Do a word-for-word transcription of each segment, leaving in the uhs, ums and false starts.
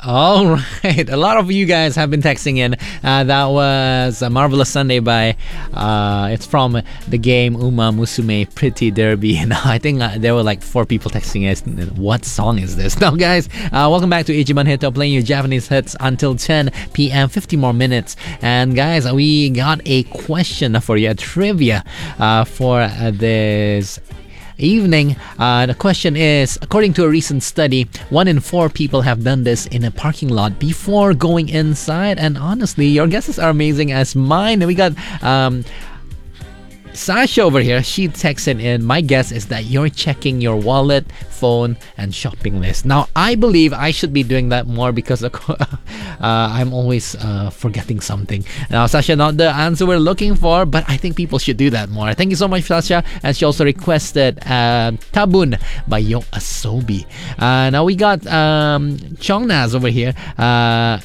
All right. A lot of you guys have been texting in. Uh, that was a Marvelous Sunday by, uh, it's from the game Uma Musume Pretty Derby. Now, I think uh, there were like four people texting us. What song is this? Now, guys, uh, welcome back to Ichiban Hito, playing you Japanese hits until ten p.m., fifty more minutes. And, guys, we got a question for you, a trivia uh, for uh, this evening. Uh, the question is, according to a recent study, one in four people have done this in a parking lot before going inside. And honestly, your guesses are amazing as mine. We got um, Sasha over here. She texted in, my guess is that you're checking your wallet, phone, and shopping list. Now, I believe I should be doing that more because of, uh, I'm always uh, forgetting something. Now, Sasha, not the answer we're looking for, but I think people should do that more. Thank you so much, Sasha. And she also requested uh, Tabun by Yo Asobi. Uh, now, we got um, Chongnaz over here. Uh,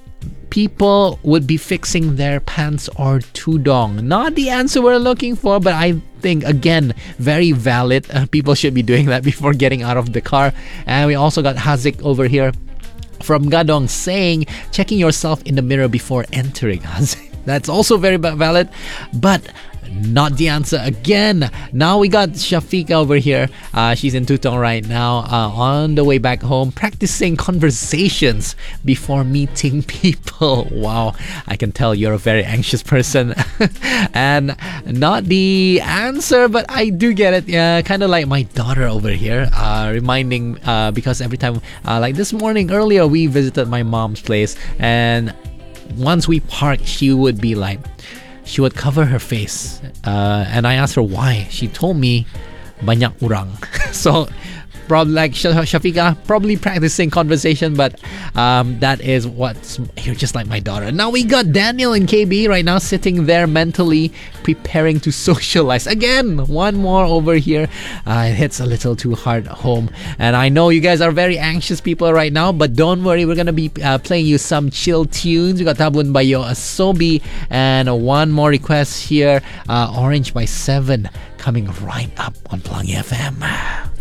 People would be fixing their pants or tudong. Not the answer we're looking for, but I think, again, very valid. Uh, people should be doing that before getting out of the car. And we also got Hazik over here from Gadong saying, checking yourself in the mirror before entering. That's also very valid, but not the answer again. Now we got Shafika over here. Uh, she's in Tutong right now, uh, on the way back home, practicing conversations before meeting people. Wow, I can tell you're a very anxious person. And not the answer, but I do get it. Yeah, kind of like my daughter over here, uh, reminding, uh, because every time, uh, like this morning earlier, we visited my mom's place, and once we parked, she would be like, she would cover her face, uh, and I asked her why. She told me, banyak urang. So, probably like Shafika, probably practicing conversation, but um, that is what's, you're just like my daughter. Now we got Daniel and K B right now sitting there mentally preparing to socialize. Again, one more over here. Uh, it hits a little too hard home. And I know you guys are very anxious people right now, but don't worry, we're going to be uh, playing you some chill tunes. We got Tabun by Yo Asobi, and one more request here, uh, Orange by Seven, coming right up on Plangi F M.